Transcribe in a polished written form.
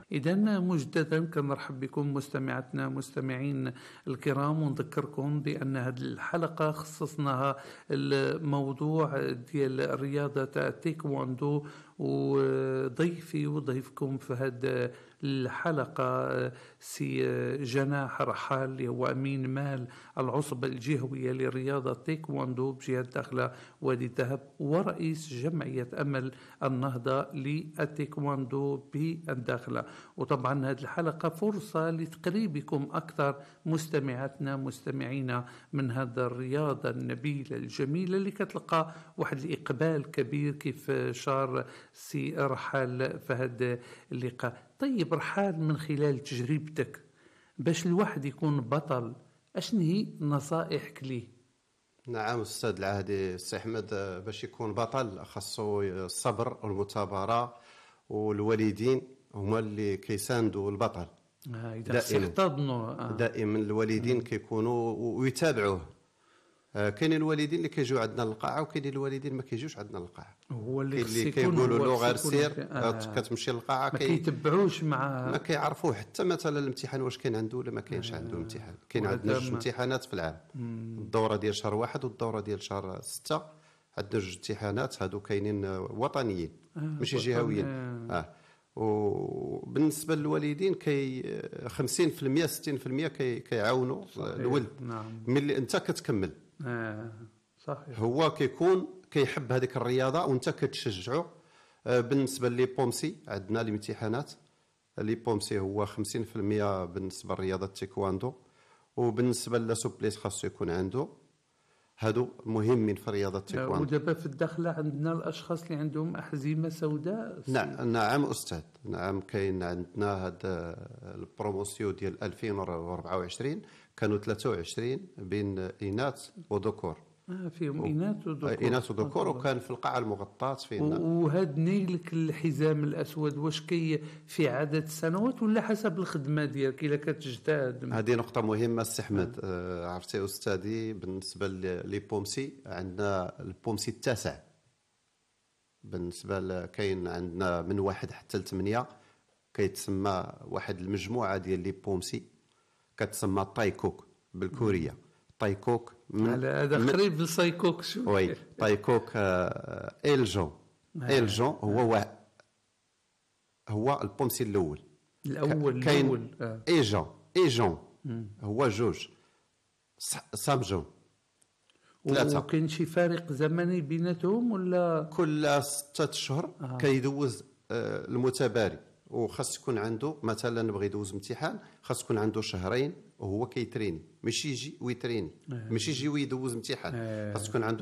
إذا مجددا كنرحب بكم مستمعاتنا مستمعين الكرام، ونذكركم بأن هذه الحلقة خصصناها الموضوع ديال رياضة التايكواندو، وضيفي وضيفكم في هذه الحلقة سي جناح رحال اللي هو أمين مال العصبة الجهوية لرياضة التايكواندو بجهة داخلة وادي الذهب، ورئيس جمعية أمل النهضة للتايكواندو بالداخلة. وطبعا هذه الحلقة فرصة لتقريبكم أكثر مستمعاتنا مستمعينا من هذا الرياضة النبيلة الجميلة اللي كتلقى واحد الإقبال كبير كيف شار سي رحال في هذا اللقاء. طيب رحال، من خلال تجربتك باش الواحد يكون بطل، أشن هي نصائحك ليه؟ نعم أستاذ العهدي السي أحمد، باش يكون بطل خاصو الصبر والمثابرة، والوالدين هما اللي كيساندوا البطل. دائما الوالدين كيكونوا ويتابعوه. كاينين الوالدين اللي كيجيو عندنا للقاعه، وكاينين الوالدين ما كيجيوش عندنا للقاعه. هو اللي كيقولوا له غير سير كتمشي للقاعه، ما كيتبعوش ما كيعرفوه حتى مثلا الامتحان واش كاين عنده ولا ما كاينش عنده امتحان. كاين عندنا جوج امتحانات في العام، الدوره ديال شهر 1 والدوره ديال شهر 6. عندنا جوج امتحانات هادو كاينين وطنيين ماشي جهويين. وبالنسبه للوالدين 50% 60% كيعاونوا الولد. ملي انت كتكمل صحيح، هو كيحب هذيك الرياضه وانت كتشجعه. بالنسبه لي بومسي عندنا الامتحانات لي بومسي هو 50% بالنسبه لرياضه التايكواندو، وبالنسبه للسوبليس خاصو يكون عنده. هادو مهمين في رياضه التايكواندو. ودابا في الداخله عندنا الاشخاص اللي عندهم احزمه سوداء. نعم استاذ، نعم كاين عندنا هذا البروموسيون ديال 2024 كانوا 23 بين اناث وذكور. فيهم اناث وذكور وكان في القاعه المغطاه فينا. وهاد نيلك الحزام الاسود واش في عدد السنوات ولا حسب الخدمه ديالك الا كتجتهد؟ هذه نقطه مهمه السي احمد. عرفتي استاذي، بالنسبه لي بومسي عندنا البومسي التاسع. بالنسبه كاين عندنا من 1 حتى ل 8 كيتسمى واحد المجموعه ديال لي بومسي كتسمى تايكوك بالكوريه. تايكوك هذا قريب للسايكوك شو. وي تايكوك. إلجون هو البومسي الاول. كاين ايجون هو جوج. سامجون 3. وكاين شي فارق زمني بيناتهم ولا كل 6 اشهر كيدوز المتباري، وخاص يكون عنده مثلا بغى يدوز امتحان خاص يكون عنده 2 شهر وهو كيتريني، ماشي يجي ويتريني، ماشي يجي ويدوز امتحان. خاص يكون عنده